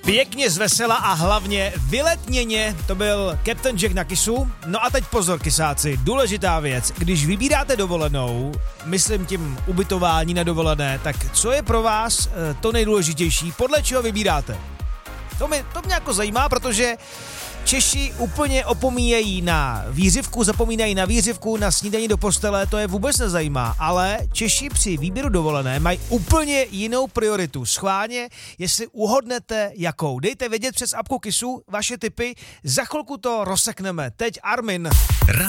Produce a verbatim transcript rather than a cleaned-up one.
Pěkně zvesela a hlavně vyletněně, to byl Captain Jack na Kissu. No a teď pozor, kysáci, důležitá věc, když vybíráte dovolenou, myslím tím ubytování na dovolené, tak co je pro vás to nejdůležitější, podle čeho vybíráte? To mě, to mě jako zajímá, protože Češi úplně opomíjejí na výřivku, zapomínají na výřivku, na snídaní do postele, to je vůbec nezajímá, ale Češi při výběru dovolené mají úplně jinou prioritu. Schválně, jestli uhodnete jakou. Dejte vědět přes apku Kissu vaše tipy, za chvilku to rozsekneme. Teď Armin.